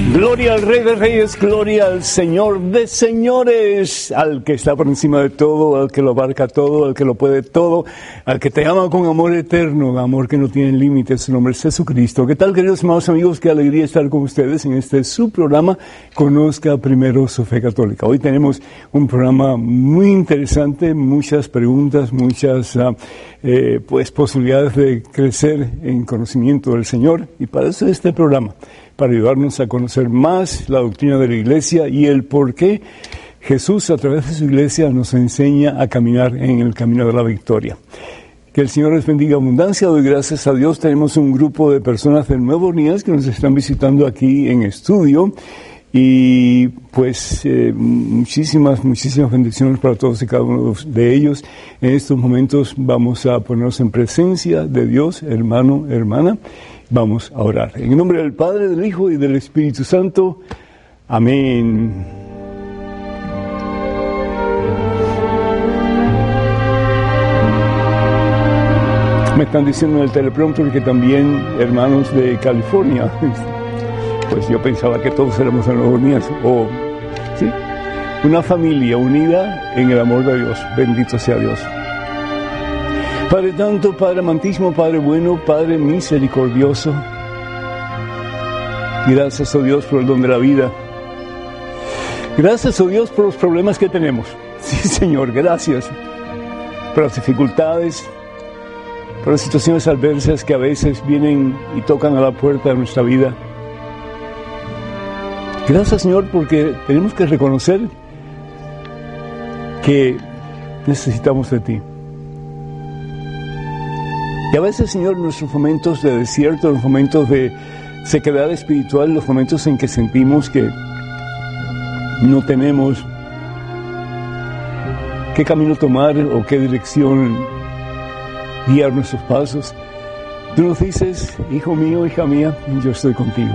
Gloria al Rey de Reyes, gloria al Señor de Señores, al que está por encima de todo, al que lo abarca todo, al que lo puede todo, al que te ama con amor eterno, amor que no tiene límites. Su nombre es Jesucristo. ¿Qué tal, queridos hermanos amigos? Qué alegría estar con ustedes en este su programa, Conozca Primero su Fe Católica. Hoy tenemos un programa muy interesante, muchas preguntas, muchas posibilidades de crecer en conocimiento del Señor, y para eso es este programa, para ayudarnos a conocer más la doctrina de la Iglesia y el por qué Jesús, a través de su Iglesia, nos enseña a caminar en el camino de la victoria. Que el Señor les bendiga abundancia. Doy gracias a Dios. Tenemos un grupo de personas de Nueva Orleans que nos están visitando aquí en estudio. Y pues muchísimas bendiciones para todos y cada uno de ellos. En estos momentos vamos a ponernos en presencia de Dios, hermano, hermana. Vamos a orar. En el nombre del Padre, del Hijo y del Espíritu Santo. Amén. Me están diciendo en el teleprompter que también hermanos de California. Pues yo pensaba que todos éramos de Nueva Orleans. ¿Sí? Una familia unida en el amor de Dios. Bendito sea Dios. Padre Santo, Padre amantísimo, Padre bueno, Padre misericordioso, gracias, oh Dios, por el don de la vida. Gracias, oh Dios, por los problemas que tenemos. Sí, Señor, gracias por las dificultades, por las situaciones adversas que a veces vienen y tocan a la puerta de nuestra vida. Gracias, Señor, porque tenemos que reconocer que necesitamos de ti. Y a veces, Señor, nuestros momentos de desierto, los momentos de sequedad espiritual, los momentos en que sentimos que no tenemos qué camino tomar o qué dirección guiar nuestros pasos, tú nos dices, hijo mío, hija mía, yo estoy contigo.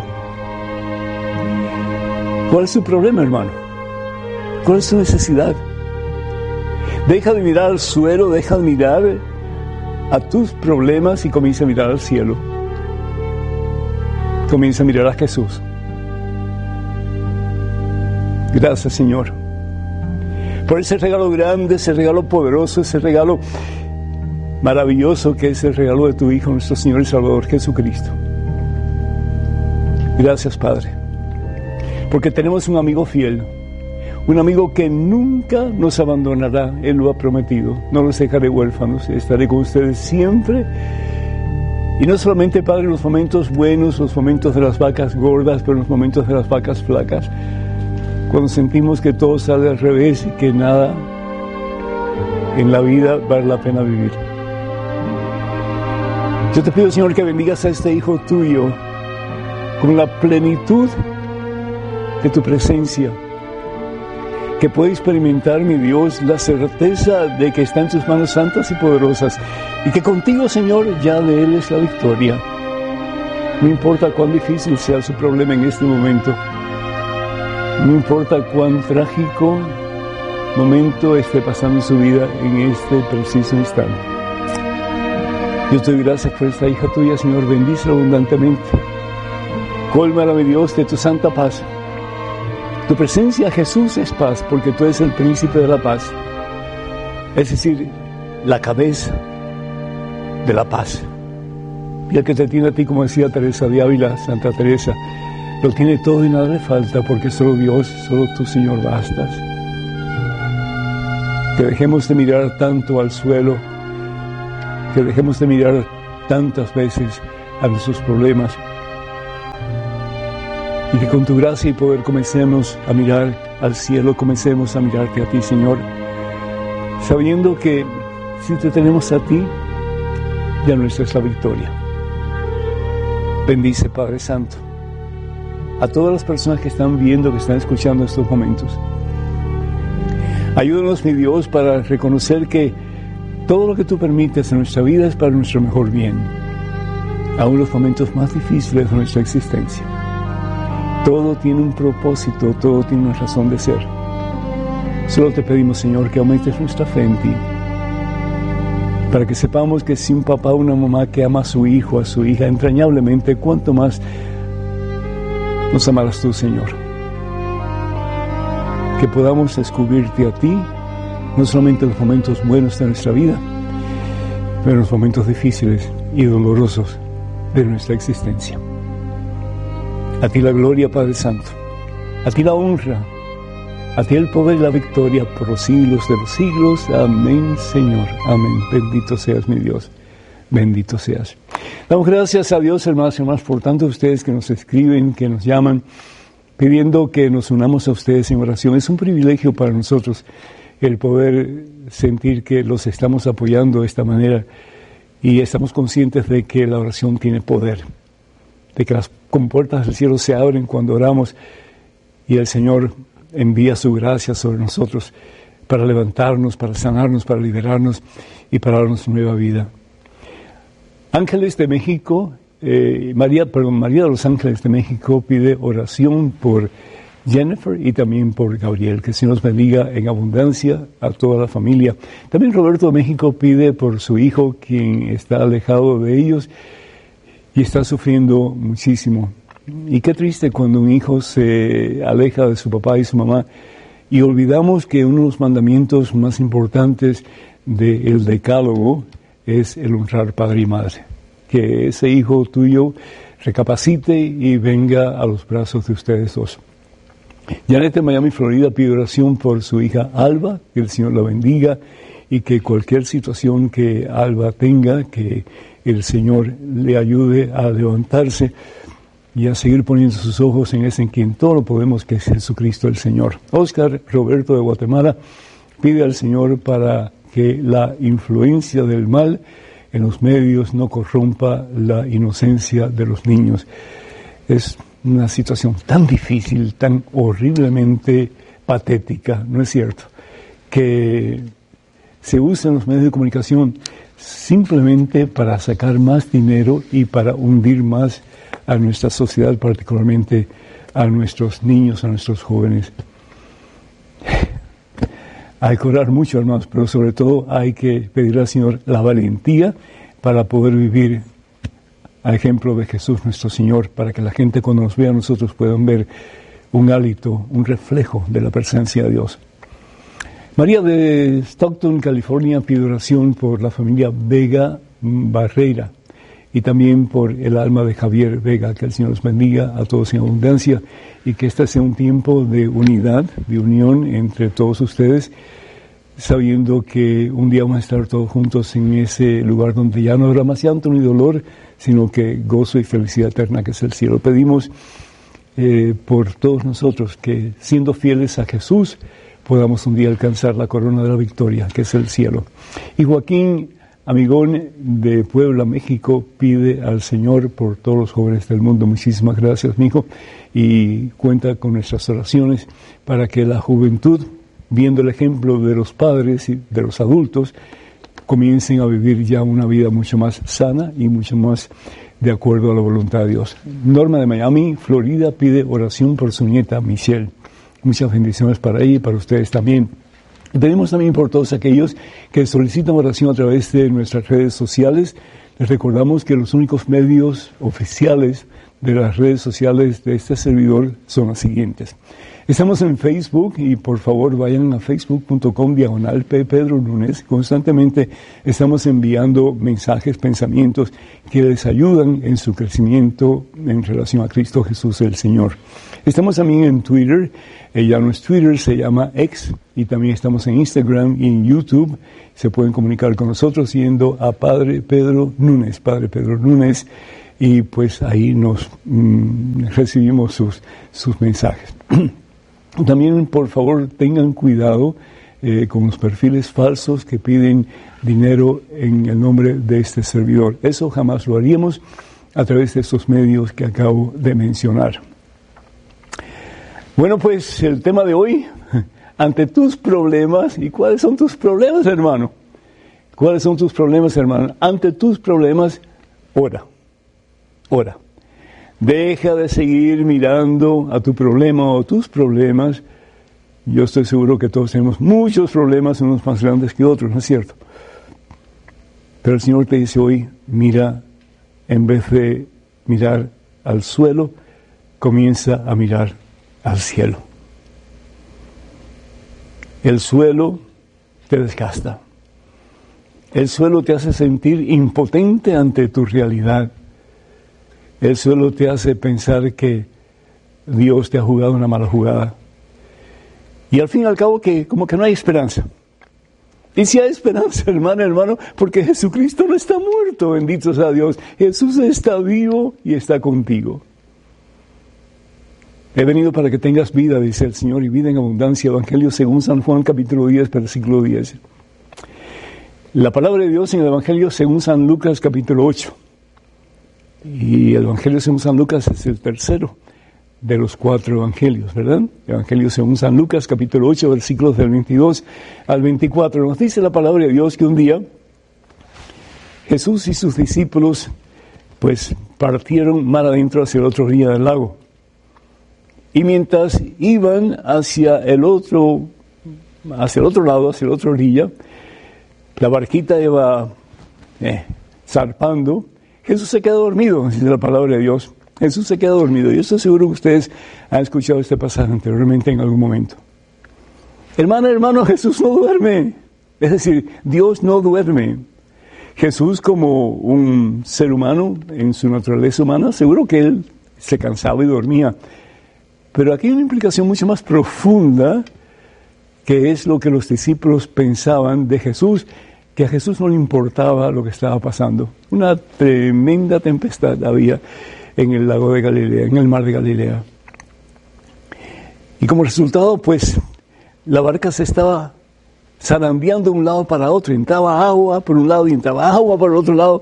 ¿Cuál es tu problema, hermano? ¿Cuál es tu necesidad? Deja de mirar al suelo, deja de mirar a tus problemas y comienza a mirar al cielo. Comienza a mirar a Jesús. Gracias, Señor, por ese regalo grande, ese regalo poderoso, ese regalo maravilloso que es el regalo de tu Hijo, nuestro Señor y Salvador Jesucristo. Gracias, Padre, porque tenemos un amigo fiel, un amigo que nunca nos abandonará. Él lo ha prometido. No los dejaré huérfanos, estaré con ustedes siempre. Y no solamente, Padre, en los momentos buenos, los momentos de las vacas gordas, pero en los momentos de las vacas flacas, cuando sentimos que todo sale al revés y que nada en la vida vale la pena vivir. Yo te pido, Señor, que bendigas a este hijo tuyo con la plenitud de tu presencia, que puede experimentar, mi Dios, la certeza de que está en tus manos santas y poderosas, y que contigo, Señor, ya de Él es la victoria. No importa cuán difícil sea su problema en este momento, no importa cuán trágico momento esté pasando en su vida en este preciso instante. Yo te doy gracias por esta hija tuya, Señor, bendícela abundantemente. Cólmala, mi Dios, de tu santa paz. Tu presencia, Jesús, es paz, porque tú eres el príncipe de la paz. Es decir, la cabeza de la paz. Y el que te tiene a ti, como decía Teresa de Ávila, Santa Teresa, lo tiene todo y nada le falta, porque solo Dios, solo tú, Señor, bastas. Que dejemos de mirar tanto al suelo, que dejemos de mirar tantas veces a nuestros problemas, y que con tu gracia y poder comencemos a mirar al cielo, comencemos a mirarte a ti, Señor, sabiendo que si te tenemos a ti, ya nuestra es la victoria. Bendice, Padre Santo, a todas las personas que están viendo, que están escuchando estos momentos. Ayúdanos, mi Dios, para reconocer que todo lo que tú permites en nuestra vida es para nuestro mejor bien, aun los momentos más difíciles de nuestra existencia. Todo tiene un propósito, todo tiene una razón de ser. Solo te pedimos, Señor, que aumentes nuestra fe en ti, para que sepamos que si un papá o una mamá que ama a su hijo, a su hija entrañablemente, cuánto más nos amarás tú, Señor. Que podamos descubrirte a ti, no solamente en los momentos buenos de nuestra vida, pero en los momentos difíciles y dolorosos de nuestra existencia. A ti la gloria, Padre Santo, a ti la honra, a ti el poder y la victoria por los siglos de los siglos. Amén, Señor. Amén. Bendito seas, mi Dios. Bendito seas. Damos gracias a Dios, hermanos y hermanas, por tanto ustedes que nos escriben, que nos llaman, pidiendo que nos unamos a ustedes en oración. Es un privilegio para nosotros el poder sentir que los estamos apoyando de esta manera y estamos conscientes de que la oración tiene poder, de que las compuertas del cielo se abren cuando oramos y el Señor envía su gracia sobre nosotros para levantarnos, para sanarnos, para liberarnos y para darnos nueva vida. Ángeles de México, María de los Ángeles de México pide oración por Jennifer y también por Gabriel, que el Señor nos bendiga en abundancia a toda la familia. También Roberto de México pide por su hijo, quien está alejado de ellos y está sufriendo muchísimo. Y qué triste cuando un hijo se aleja de su papá y su mamá y olvidamos que uno de los mandamientos más importantes del decálogo es el honrar padre y madre. Que ese hijo tuyo recapacite y venga a los brazos de ustedes dos. Janet de Miami, Florida, pide oración por su hija Alba, que el Señor la bendiga y que cualquier situación que Alba tenga, que el Señor le ayude a levantarse y a seguir poniendo sus ojos en ese en quien todo lo podemos, que es Jesucristo el Señor. Oscar Roberto de Guatemala pide al Señor para que la influencia del mal en los medios no corrompa la inocencia de los niños. Es una situación tan difícil, tan horriblemente patética, ¿no es cierto?, que se usan los medios de comunicación simplemente para sacar más dinero y para hundir más a nuestra sociedad, particularmente a nuestros niños, a nuestros jóvenes. Hay que orar mucho, hermanos, pero sobre todo hay que pedir al Señor la valentía para poder vivir a ejemplo de Jesús nuestro Señor, para que la gente cuando nos vea a nosotros puedan ver un hálito, un reflejo de la presencia de Dios. María de Stockton, California, pide oración por la familia Vega Barreira y también por el alma de Javier Vega. Que el Señor los bendiga a todos en abundancia y que este sea un tiempo de unidad, de unión entre todos ustedes, sabiendo que un día vamos a estar todos juntos en ese lugar donde ya no habrá más llanto ni dolor, sino que gozo y felicidad eterna, que es el cielo. Pedimos por todos nosotros que, siendo fieles a Jesús, podamos un día alcanzar la corona de la victoria, que es el cielo. Y Joaquín Amigón de Puebla, México, pide al Señor por todos los jóvenes del mundo. Muchísimas gracias, mijo, y cuenta con nuestras oraciones para que la juventud, viendo el ejemplo de los padres y de los adultos, comiencen a vivir ya una vida mucho más sana y mucho más de acuerdo a la voluntad de Dios. Norma de Miami, Florida, pide oración por su nieta Michelle. Muchas bendiciones para ella y para ustedes también. Y pedimos también por todos aquellos que solicitan oración a través de nuestras redes sociales. Les recordamos que los únicos medios oficiales de las redes sociales de este servidor son las siguientes. Estamos en Facebook y por favor vayan a facebook.com/P. Pedro Núñez. Constantemente estamos enviando mensajes, pensamientos que les ayudan en su crecimiento en relación a Cristo Jesús el Señor. Estamos también en Twitter, ya no es Twitter, se llama X, y también estamos en Instagram y en YouTube. Se pueden comunicar con nosotros yendo a Padre Pedro Núñez, y pues ahí nos recibimos sus mensajes. También, por favor, tengan cuidado con los perfiles falsos que piden dinero en el nombre de este servidor. Eso jamás lo haríamos a través de estos medios que acabo de mencionar. Bueno, pues el tema de hoy, ante tus problemas. ¿Y cuáles son tus problemas, hermano? ¿Cuáles son tus problemas, hermano? Ante tus problemas, ora. Ora. Deja de seguir mirando a tu problema o tus problemas. Yo estoy seguro que todos tenemos muchos problemas, unos más grandes que otros, ¿no es cierto? Pero el Señor te dice hoy, mira, en vez de mirar al suelo, comienza a mirar al cielo. El suelo te desgasta. El suelo te hace sentir impotente ante tu realidad. El suelo te hace pensar que Dios te ha jugado una mala jugada. Y al fin y al cabo que como que no hay esperanza. Y si hay esperanza, hermano, porque Jesucristo no está muerto, bendito sea Dios. Jesús está vivo y está contigo. He venido para que tengas vida, dice el Señor, y vida en abundancia. Evangelio según San Juan, capítulo 10, versículo 10. La palabra de Dios en el Evangelio según San Lucas, capítulo 8. Y el Evangelio según San Lucas es el tercero de los 4 evangelios, ¿verdad? Evangelio según San Lucas, capítulo 8, versículos del 22 al 24. Nos dice la palabra de Dios que un día Jesús y sus discípulos pues partieron mar adentro hacia el otro orilla del lago. Y mientras iban hacia el otro lado, hacia la otra orilla, la barquita iba zarpando. Jesús se queda dormido, dice la palabra de Dios. Jesús se queda dormido. Yo estoy seguro que ustedes han escuchado este pasaje anteriormente en algún momento. Hermano, Jesús no duerme. Es decir, Dios no duerme. Jesús, como un ser humano, en su naturaleza humana, seguro que Él se cansaba y dormía. Pero aquí hay una implicación mucho más profunda, que es lo que los discípulos pensaban de Jesús, que a Jesús no le importaba lo que estaba pasando. Una tremenda tempestad había en el lago de Galilea, en el mar de Galilea. Y como resultado, pues, la barca se estaba zarandeando de un lado para otro. Entraba agua por un lado y entraba agua por el otro lado.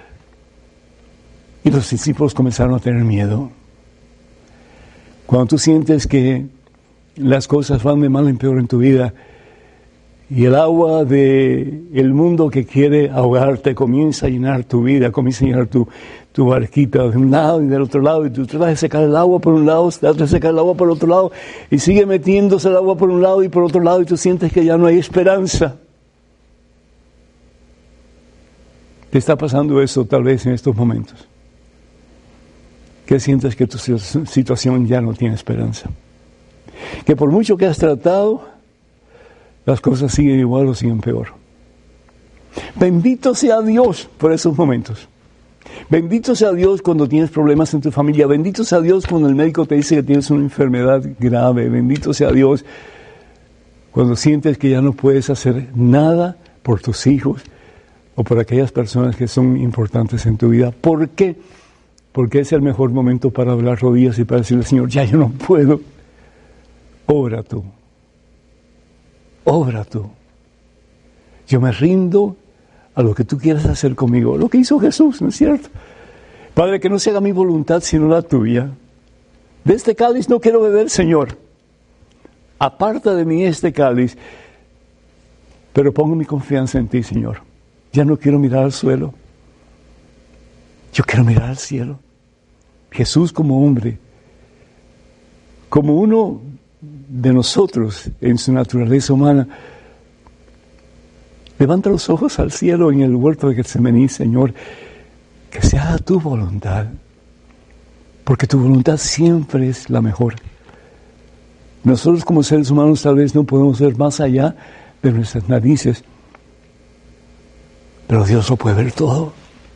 Y los discípulos comenzaron a tener miedo. Cuando tú sientes que las cosas van de mal en peor en tu vida, y el agua del mundo que quiere ahogarte comienza a llenar tu vida, comienza a llenar tu barquita de un lado y del otro lado, y tú tratas de secar el agua por un lado, tratas de secar el agua por otro lado, y sigue metiéndose el agua por un lado y por otro lado, y tú sientes que ya no hay esperanza. ¿Te está pasando eso tal vez en estos momentos? Que sientes que tu situación ya no tiene esperanza. Que por mucho que has tratado, las cosas siguen igual o siguen peor. Bendito sea Dios por esos momentos. Bendito sea Dios cuando tienes problemas en tu familia. Bendito sea Dios cuando el médico te dice que tienes una enfermedad grave. Bendito sea Dios cuando sientes que ya no puedes hacer nada por tus hijos o por aquellas personas que son importantes en tu vida. ¿Por qué? Porque es el mejor momento para doblar rodillas y para decirle, Señor, ya yo no puedo. Obra tú. Obra tú. Yo me rindo a lo que tú quieras hacer conmigo. Lo que hizo Jesús, ¿no es cierto? Padre, que no se haga mi voluntad sino la tuya. De este cáliz no quiero beber, Señor. Aparta de mí este cáliz. Pero pongo mi confianza en ti, Señor. Ya no quiero mirar al suelo. Yo quiero mirar al cielo. Jesús como hombre, como uno de nosotros en su naturaleza humana, levanta los ojos al cielo en el huerto de Getsemaní, Señor, que se haga tu voluntad, porque tu voluntad siempre es la mejor. Nosotros como seres humanos tal vez no podemos ver más allá de nuestras narices, pero Dios lo puede ver todo.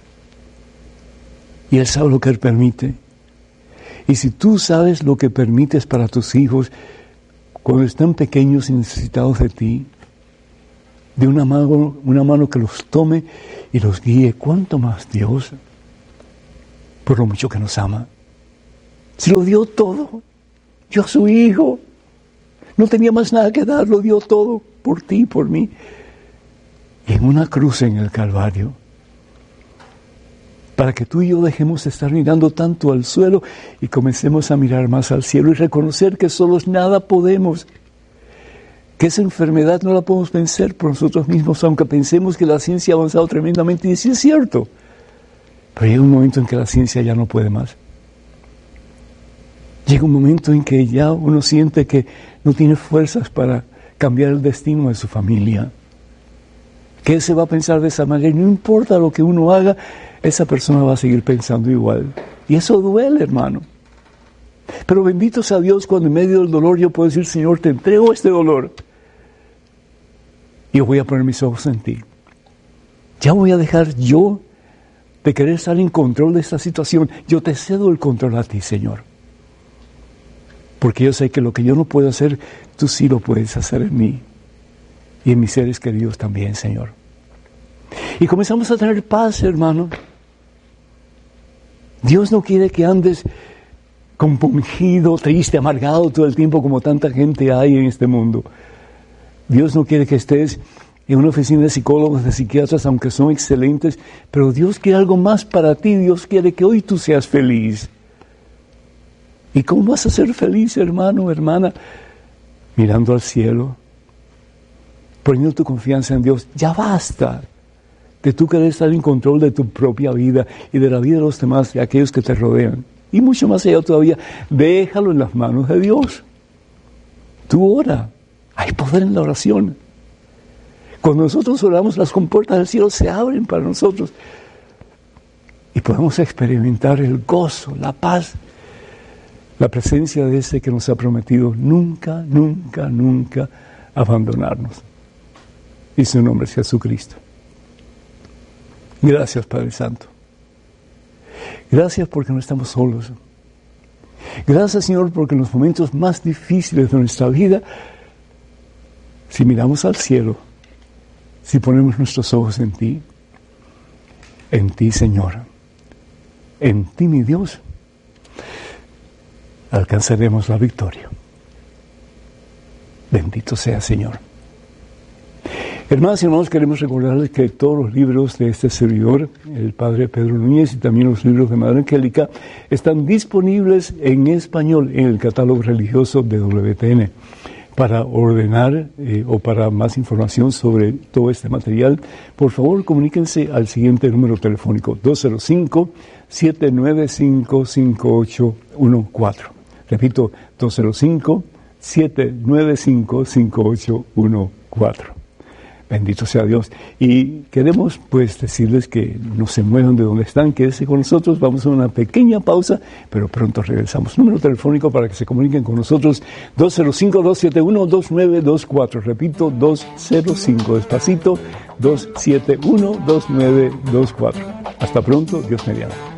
Y Él sabe lo que Él permite. Y si tú sabes lo que permites para tus hijos cuando están pequeños y necesitados de ti, de una mano que los tome y los guíe, ¿cuánto más Dios? Por lo mucho que nos ama. Se lo dio todo. Dio a su Hijo. No tenía más nada que dar, lo dio todo por ti y por mí. Y en una cruz en el Calvario, para que tú y yo dejemos de estar mirando tanto al suelo y comencemos a mirar más al cielo y reconocer que solos nada podemos, que esa enfermedad no la podemos vencer por nosotros mismos, aunque pensemos que la ciencia ha avanzado tremendamente, y sí es cierto, pero llega un momento en que la ciencia ya no puede más. Llega un momento en que ya uno siente que no tiene fuerzas para cambiar el destino de su familia. ¿Qué se va a pensar de esa manera? Y no importa lo que uno haga, esa persona va a seguir pensando igual. Y eso duele, hermano. Pero bendito sea Dios cuando en medio del dolor yo puedo decir, Señor, te entrego este dolor. Y voy a poner mis ojos en ti. Ya voy a dejar yo de querer estar en control de esta situación. Yo te cedo el control a ti, Señor. Porque yo sé que lo que yo no puedo hacer, tú sí lo puedes hacer en mí. Y en mis seres queridos también, Señor. Y comenzamos a tener paz, hermano. Dios no quiere que andes compungido, triste, amargado todo el tiempo como tanta gente hay en este mundo. Dios no quiere que estés en una oficina de psicólogos, de psiquiatras, aunque son excelentes, pero Dios quiere algo más para ti. Dios quiere que hoy tú seas feliz. ¿Y cómo vas a ser feliz, hermano, hermana? Mirando al cielo, poniendo tu confianza en Dios. Ya basta de tú querer estar en control de tu propia vida y de la vida de los demás, de aquellos que te rodean. Y mucho más allá todavía, déjalo en las manos de Dios. Tú ora. Hay poder en la oración. Cuando nosotros oramos, las compuertas del cielo se abren para nosotros. Y podemos experimentar el gozo, la paz, la presencia de ese que nos ha prometido nunca, nunca, nunca abandonarnos. Y su nombre es Jesucristo. Gracias, Padre Santo. Gracias porque no estamos solos. Gracias, Señor, porque en los momentos más difíciles de nuestra vida, si miramos al cielo, si ponemos nuestros ojos en ti, Señor, en ti, mi Dios, alcanzaremos la victoria. Bendito sea, Señor. Hermanas y hermanos, queremos recordarles que todos los libros de este servidor, el Padre Pedro Núñez, y también los libros de Madre Angélica, están disponibles en español en el catálogo religioso de WTN. Para ordenar o para más información sobre todo este material, por favor comuníquense al siguiente número telefónico, 205-795-5814. Repito, 205-795-5814. Bendito sea Dios. Y queremos pues decirles que no se muevan de donde están, quédense con nosotros, vamos a una pequeña pausa, pero pronto regresamos. Número telefónico para que se comuniquen con nosotros, 205-271-2924. Repito, 205, despacito, 271-2924. Hasta pronto, Dios mediante.